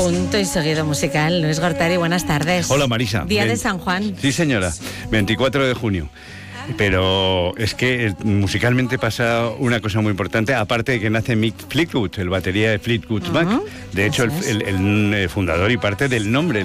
Punto y seguido musical. Luis Gortari, buenas tardes. Hola, Marisa. Día de San Juan. Sí, señora. 24 de junio. Pero es que musicalmente pasa una cosa muy importante, aparte de que nace Mick Fleetwood, el batería de Fleetwood Mac. De hecho, el fundador y parte del nombre.